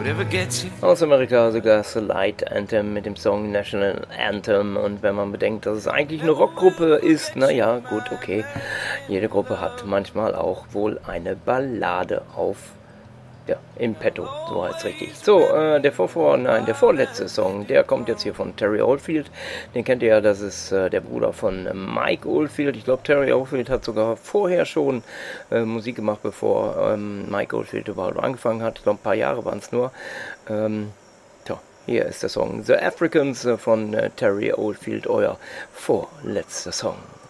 Aus Amerika sogar The Light Anthem mit dem Song National Anthem. Und wenn man bedenkt, dass es eigentlich eine Rockgruppe ist, naja, gut, okay. Jede Gruppe hat manchmal auch wohl eine Ballade im Petto, so heißt es richtig. So, der vorletzte Song, der kommt jetzt hier von Terry Oldfield. Den kennt ihr ja, das ist der Bruder von Mike Oldfield. Ich glaube, Terry Oldfield hat sogar vorher schon Musik gemacht, bevor Mike Oldfield überhaupt angefangen hat. Ich glaube, ein paar Jahre waren es nur. Hier ist der Song The Africans von Terry Oldfield, euer vorletzter Song.